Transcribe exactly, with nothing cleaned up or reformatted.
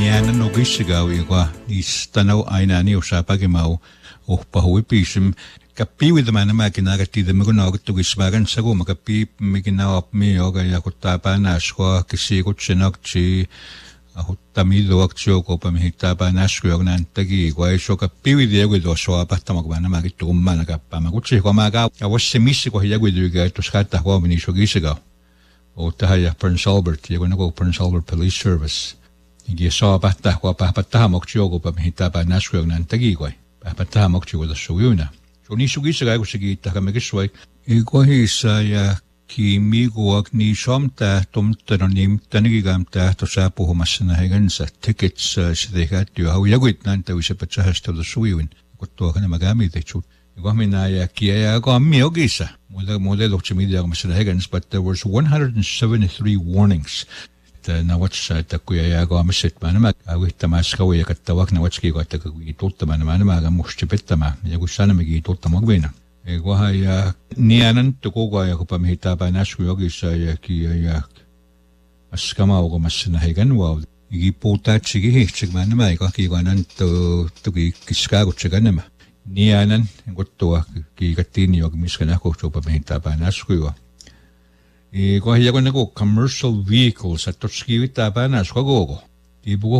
niana no gisigaw igwa istanaw ainani usapagimau uhpahui pisim kapi with the man makinagati the mugunog to gisbagan sago makapi mikinaw mi yoga yakutapa nashwa kisigut sinokchi ahutamido aksyo ko pamihitapa nashwa nan tagi igwa iso kapi with the with oswa patamagwana magitumma nakapamaguchi ko maga awasimisi ko hiyagwiduga to skata ko minisho gisigaw o tahaya Prince Albert yago nago Prince Albert Police Service igi so bata ko pa pata mokcho ko pamihitapa nashwa nan tagi ko pa pata mokcho da suyuna ni sugisa ga gusigi takamegiswai ego sa ya kimigo akni somta tomtaronim tanigigamta to sa po masna hegansa tickets sidega tu hau yaguit nanta wisa patsahasto do suyun kotto kana magami de chut ego mina ya kia go miogisa moda modelo chimidia masna hegans but there was one hundred seventy-three warnings the na watch ta kuya ya go misit manama awit tamaska we katawak na watch ki go ta ki totta manama manama mushtipettama ya gusana megi totta magwena e go ha ya nianan to go go ya ko pamita ba nasku yogi sa ya ki ya askama go masna hegan wa igi pota chigi he chig manama go ki go nan to to ki kiska go chiganama nianan go to ki katini yogi miskana ko to pamita ba nasku wa e ko hiya ko nago commercial vehicles at toski vita ba nas ko go di bugo